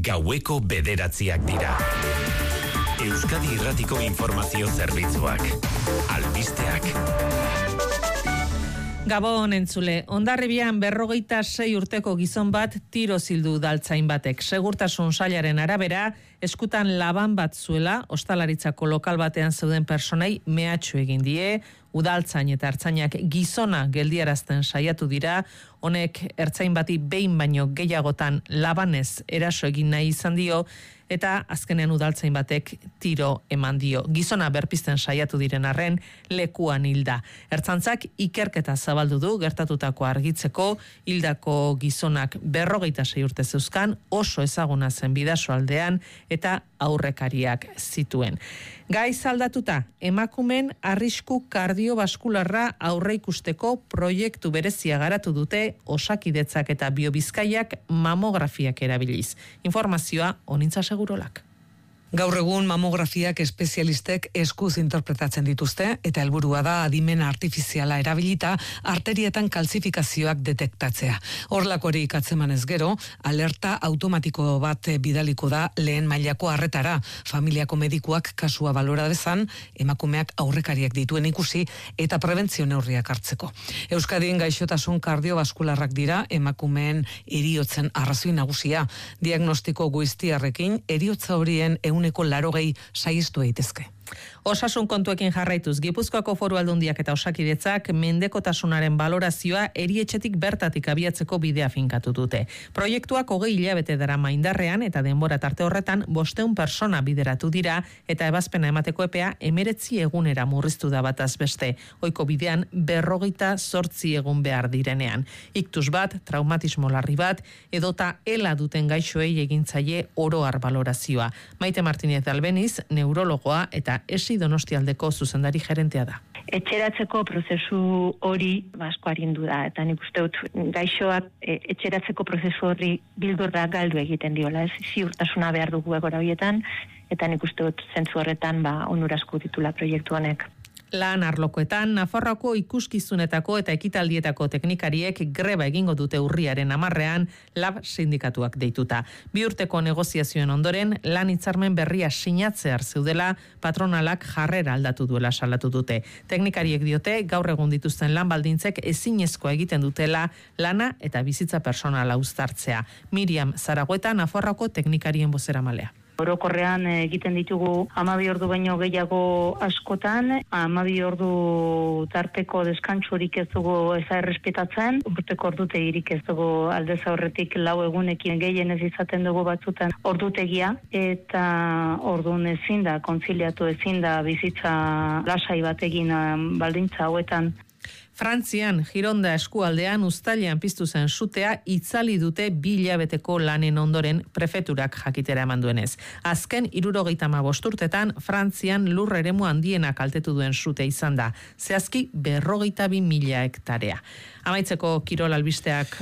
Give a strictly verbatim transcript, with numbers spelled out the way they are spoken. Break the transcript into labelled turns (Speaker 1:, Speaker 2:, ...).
Speaker 1: Gaueko bederatziak dira. Euskadi Irratiko Informazio Zerbitzuak. Albisteak.
Speaker 2: Gabon entzule, Hondarribian berrogeita sei urteko gizon bat tiro zildu udaltzain batek. Segurtasun sailaren arabera, eskutan laban bat zuela, ostalaritzako lokal batean zeuden personei mehatxu egin die, udaltzain eta ertzainak gizona geldiarazten saiatu dira, honek ertzain bati behin baino gehiagotan labanez eraso egin nahi izan dio, eta azkenean udaltzain batek tiro eman dio. Gizona berpizten saiatu diren arren lekuan hilda. Ertzantzak ikerketa zabaldu du gertatutako argitzeko, hildako gizonak berrogeita sei urte zeuzkan, oso ezaguna zen Bidasoaldean eta aurrekariak zituen. Gaiz aldatuta, emakumen arrisku kardiobaskularra aurreikusteko proiektu berezia garatu dute Osakidetzak eta Biobizkaiak mamografiak erabiliz. Informazioa Onintza Segurolak.
Speaker 3: Gaur egun mamografiak espezialistek eskuz interpretatzen dituzte eta helburua da adimen artifiziala erabilita arterietan kalzifikazioak detektatzea. Horlakorik atzemanez gero, alerta automatiko bat bidaliko da lehen mailako arretara. Familiako medikuak kasua balora dezan, emakumeak aurrekariak dituen ikusi eta prebentzio neurriak hartzeko. Euskadin gaixotasun kardiobaskularrak dira emakumeen heriotzen arrazoi nagusia. Diagnostiko goiztiarrekin heriotza horien ehun Uneko larogei saihestu daitezke.
Speaker 2: Osasun kontuekin jarraituz, Gipuzkoako Foru Aldundiak eta Osakidetzak mendekotasunaren balorazioa erietxetik bertatik abiatzeko bidea finkatu dute. Proiektuak hogei hilabete darama indarrean eta denbora tarte horretan bosteun persona bideratu dira eta ebazpena emateko epea emeretzi egunera murriztu da bataz beste. Ohiko bidean berrogeita zortzi egun behar direnean. Iktus bat, traumatismo larri bat, edota ela duten gaixoei egintzaile oroar balorazioa. Maite Martinez Albeniz, neurologoa eta esi Donostialdeko zuzendari gerentea da.
Speaker 4: Etxeratzeko prozesu hori asko arindu da, eta nik uste dut gaixoak e, etxeratzeko prozesu hori bildurra galdu egiten diola, ez ziurtasuna behar dugu egora horietan, eta nik uste dut zentzu horretan ba, onurazko ditula proiektu honek.
Speaker 2: Lan arlokoetan, Nafarroako ikuskizunetako eta ekitaldietako teknikariek greba egingo dute urriaren hamarrean lab sindikatuak deituta. Bi urteko negoziazioen ondoren, lan hitzarmen berria sinatzear zeudela patronalak jarrera aldatu duela salatu dute. Teknikariek diote gaur egun dituzten lan baldintzek ezinezkoa egiten dutela lana eta bizitza personala uztartzea. Miriam Zaragoeta, Nafarroako teknikarien bozeramalea.
Speaker 4: Orokorrean egiten ditugu hamabi ordu baino gehiago askotan, hamabi ordu tarteko deskantsurik ez dugu eza errespetatzen, urteko ordutegirik ez dugu aldez aurretik lau egunekin gehien ez izaten dugu batzutan ordutegia, eta ordun ezin da, kontziliatu ezin da bizitza lasai bat egin baldintza hauetan.
Speaker 2: Frantzian, Gironda eskualdean uztailean piztu zen sutea itzali dute bi hilabeteko lanen ondoren prefeturak jakitera eman duenez. Azken hirurogeita hamabost urtetan Frantzian lur eremu handiena kaltetu duen sute izan da. Zehazki berrogeita bi mila hektarea. Amaitzeko kirol albisteak